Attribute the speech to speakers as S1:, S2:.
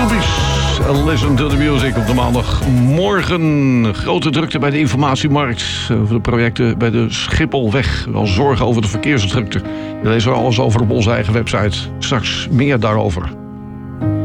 S1: Doobies. Listen to the music op de maandagmorgen. Grote drukte bij de informatiemarkt. Over de projecten bij de Schipholweg. Wel zorgen over de verkeersdrukte. Je leest er alles over op onze eigen website. Straks meer daarover.